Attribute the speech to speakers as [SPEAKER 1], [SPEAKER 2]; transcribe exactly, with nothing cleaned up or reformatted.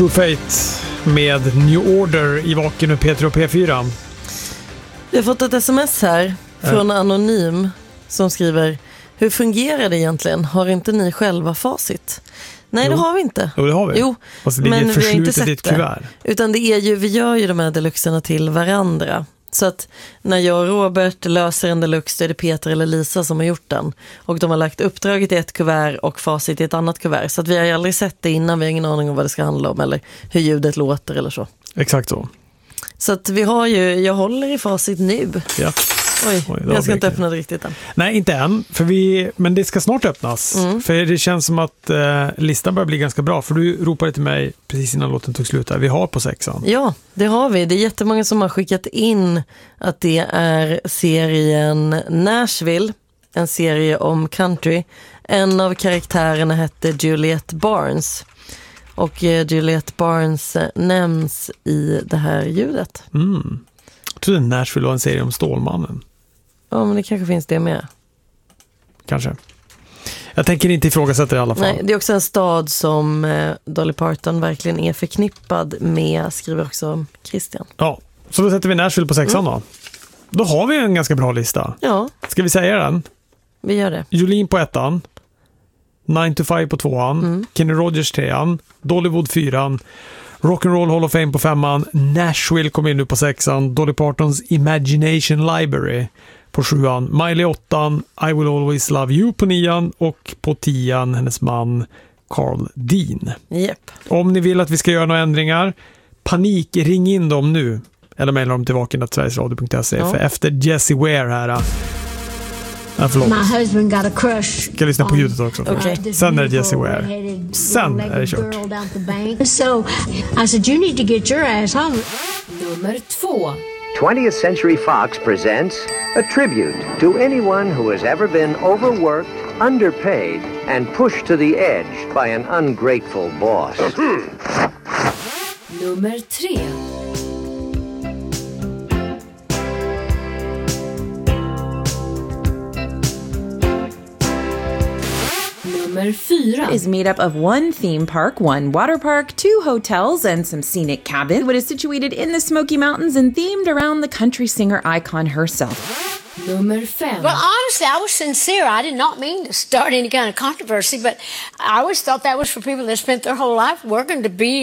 [SPEAKER 1] True Fate med New Order i Vaken och P tre och P fyra.
[SPEAKER 2] Vi har fått ett sms här från Anonym som skriver: hur fungerar det egentligen? Har inte ni själva facit? Nej, jo. Det har vi inte.
[SPEAKER 1] Jo, det har vi.
[SPEAKER 2] Jo,
[SPEAKER 1] alltså, det
[SPEAKER 2] men
[SPEAKER 1] är
[SPEAKER 2] vi har inte sett
[SPEAKER 1] i ett kuvert.
[SPEAKER 2] det. Utan det är ju, vi gör ju de här deluxerna till varandra. Så att när jag och Robert löser en deluxe så är det Peter eller Lisa som har gjort den. Och de har lagt uppdraget i ett kuvert och facit i ett annat kuvert. Så att vi har ju aldrig sett det innan, vi har ingen aning om vad det ska handla om eller hur ljudet låter eller så.
[SPEAKER 1] Exakt så.
[SPEAKER 2] Så att vi har ju, jag håller i facit nu.
[SPEAKER 1] Ja.
[SPEAKER 2] Oj, Oj jag ska inte öppna det riktigt än.
[SPEAKER 1] Nej, inte än. För vi, men det ska snart öppnas. Mm. För det känns som att eh, listan börjar bli ganska bra. För du ropade till mig precis innan låten tog slut här. Vi har på sexan.
[SPEAKER 2] Ja, det har vi. Det är jättemånga som har skickat in att det är serien Nashville. En serie om country. En av karaktärerna hette Juliette Barnes. Och eh, Juliette Barnes eh, nämns i det här ljudet.
[SPEAKER 1] Mm. Jag trodde Nashville var en serie om Stålmannen.
[SPEAKER 2] Ja, men det kanske finns det med.
[SPEAKER 1] Kanske. Jag tänker inte ifrågasätta det i alla fall.
[SPEAKER 2] Nej, det är också en stad som eh, Dolly Parton verkligen är förknippad med, skriver också Christian.
[SPEAKER 1] Ja, så då sätter vi Nashville på sexan mm. då. Då har vi en ganska bra lista.
[SPEAKER 2] Ja.
[SPEAKER 1] Ska vi säga den?
[SPEAKER 2] Vi gör det.
[SPEAKER 1] Jolene på ettan. nine to five på tvåan. Mm. Kenny Rogers trean. Dollywood fyran. Rock'n'Roll Hall of Fame på femman. Nashville kom in nu på sexan. Dolly Partons Imagination Library på sjuan. Miley åttan. I Will Always Love You på nian. Och på tian hennes man Carl Dean.
[SPEAKER 2] Yep.
[SPEAKER 1] Om ni vill att vi ska göra några ändringar, panik, ring in dem nu. Eller mejla dem till vaken snabel-a sverigesradio punkt se. Ja. För efter Jessie Ware här... Ja,
[SPEAKER 3] My husband got a crush.
[SPEAKER 1] Ska lyssna på ljudet också.
[SPEAKER 2] Okay.
[SPEAKER 1] Sen är det Jessie Ware. Sen är det kört.
[SPEAKER 3] So I said you need to get your ass home.
[SPEAKER 4] Nummer två.
[SPEAKER 5] twentieth Century Fox presents a tribute to anyone who has ever been overworked, underpaid, and pushed to the edge by an ungrateful boss.
[SPEAKER 4] Nummer tre. Nummer fyra
[SPEAKER 6] is made up of one theme park, one water park, two hotels, and some scenic cabins. It is situated in the Smoky Mountains and themed around the country singer icon herself.
[SPEAKER 4] Nummer fem.
[SPEAKER 3] Well, honestly, I was sincere. I did not mean to start any kind of controversy, but I always thought that was for people that spent their whole life working to be